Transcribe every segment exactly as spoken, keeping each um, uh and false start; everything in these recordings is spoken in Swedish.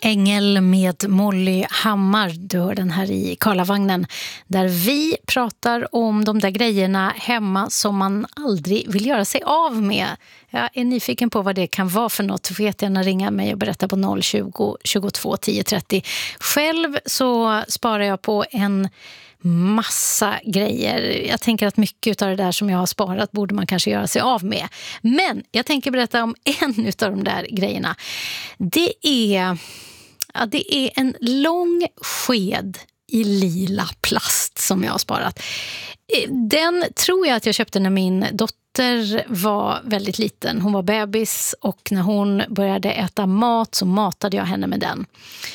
Ängel med Molly Hammar, du hör den här i Karlavagnen, där vi pratar om de där grejerna hemma som man aldrig vill göra sig av med. Jag är nyfiken på vad det kan vara för något, så får jättegärna ringa mig och berätta på noll tjugo, tjugotvå, tio trettio. Själv så sparar jag på en massa grejer. Jag tänker att mycket av det där som jag har sparat borde man kanske göra sig av med. Men jag tänker berätta om en av de där grejerna. Det är, ja, det är en lång sked i lila plast som jag har sparat. Den tror jag att jag köpte när min dotter var väldigt liten. Hon var bebis och när hon började äta mat så matade jag henne med den.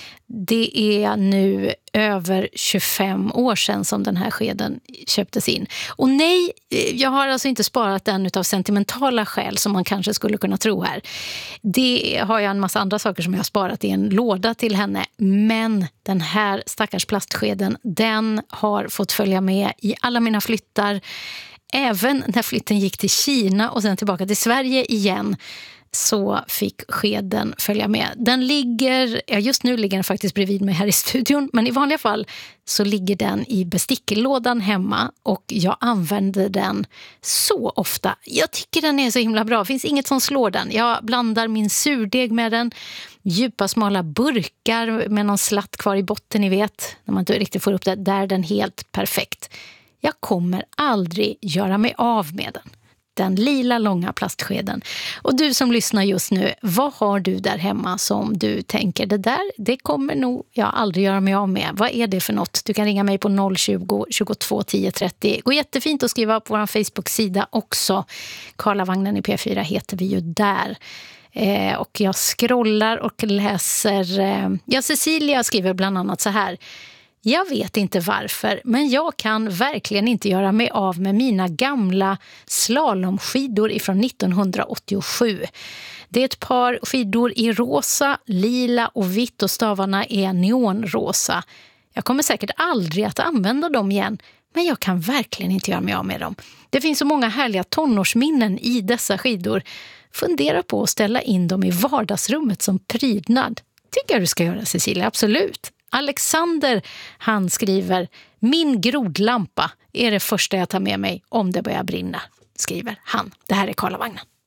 Det är nu över tjugofem år sedan som den här skeden köptes in. Och nej, jag har alltså inte sparat den utav sentimentala skäl som man kanske skulle kunna tro här. Det har jag en massa andra saker som jag har sparat i en låda till henne. Men den här stackars plastskeden, den har fått följa med i alla mina flyttar. Även när flytten gick till Kina och sen tillbaka till Sverige igen, så fick skeden följa med. Den ligger, ja just nu ligger den faktiskt bredvid mig här i studion, men i vanliga fall så ligger den i besticklådan hemma och jag använder den så ofta. Jag tycker den är så himla bra, det finns inget som slår den. Jag blandar min surdeg med den, djupa smala burkar med någon slatt kvar i botten, ni vet, när man inte riktigt får upp det, där är den helt perfekt. Jag kommer aldrig göra mig av med den. Den lila långa plastskeden. Och du som lyssnar just nu, vad har du där hemma som du tänker, det där, det kommer nog jag aldrig göra mig av med. Vad är det för något? Du kan ringa mig på noll tjugo, tjugotvå, tio trettio. Det går jättefint att skriva på vår Facebook-sida också. Karlavagnen i P fyra heter vi ju där. Eh, och jag scrollar och läser. Eh, ja, Cecilia skriver bland annat så här. Jag vet inte varför, men jag kan verkligen inte göra mig av med mina gamla slalomskidor ifrån nittonhundraåttiosju. Det är ett par skidor i rosa, lila och vitt och stavarna är neonrosa. Jag kommer säkert aldrig att använda dem igen, men jag kan verkligen inte göra mig av med dem. Det finns så många härliga tonårsminnen i dessa skidor. Fundera på att ställa in dem i vardagsrummet som prydnad. Tycker jag du ska göra, Cecilia, absolut. Alexander, han skriver, min grodlampa är det första jag tar med mig om det börjar brinna, skriver han. Det här är Karlavagnen.